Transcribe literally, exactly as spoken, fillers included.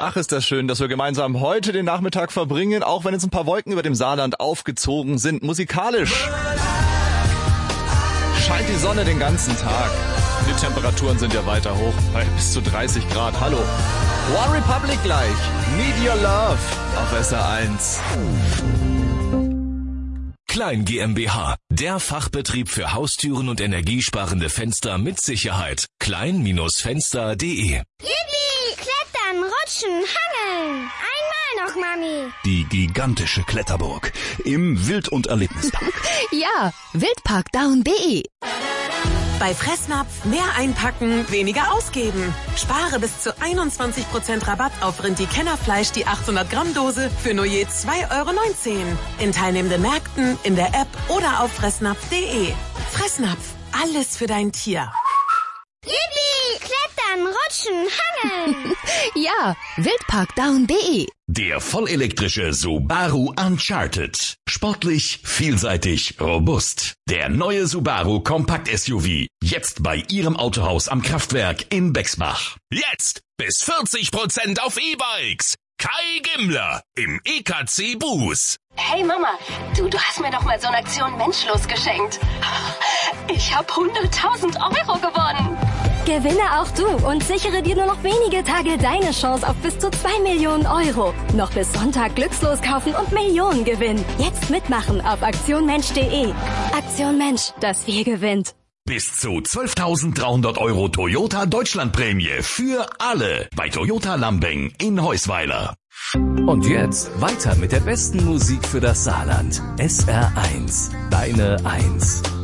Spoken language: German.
Ach, ist das schön, dass wir gemeinsam heute den Nachmittag verbringen, auch wenn jetzt ein paar Wolken über dem Saarland aufgezogen sind. Musikalisch scheint die Sonne den ganzen Tag. Die Temperaturen sind ja weiter hoch, bei bis zu dreißig Grad. Hallo. One Republic gleich. Need Your Love auf S R eins. Klein GmbH, der Fachbetrieb für Haustüren und energiesparende Fenster mit Sicherheit. klein Fenster punkt de. Yippie! Klettern, rutschen, hangeln. Einmal noch, Mami. Die gigantische Kletterburg im Wild- und Erlebnispark. Ja, wildparkdown punkt de. Bei Fressnapf mehr einpacken, weniger ausgeben. Spare bis zu einundzwanzig Prozent Rabatt auf Rinti-Kennerfleisch die achthundert Gramm Dose für nur je zwei Euro neunzehn. In teilnehmenden Märkten, in der App oder auf fressnapf punkt de. Fressnapf, alles für dein Tier. Yippie! Klettern, rutschen, hangeln. Ja, wildparkdown punkt de. Der vollelektrische Subaru Uncharted. Sportlich, vielseitig, robust. Der neue Subaru Kompakt-S U V. Jetzt bei Ihrem Autohaus am Kraftwerk in Bexbach. Jetzt bis vierzig Prozent auf E-Bikes. Kai Gimmler im E K C Bus. Hey Mama, du, du hast mir doch mal so eine Aktion Menschlos geschenkt. Ich habe hunderttausend Euro gewonnen. Gewinne auch du und sichere dir nur noch wenige Tage deine Chance auf bis zu zwei Millionen Euro. Noch bis Sonntag glückslos kaufen und Millionen gewinnen. Jetzt mitmachen auf aktionmensch punkt de. Aktion Mensch, das Wir gewinnt. Bis zu zwölftausenddreihundert Euro Toyota Deutschlandprämie für alle bei Toyota Lambeng in Heusweiler. Und jetzt weiter mit der besten Musik für das Saarland. S R eins, deine Eins.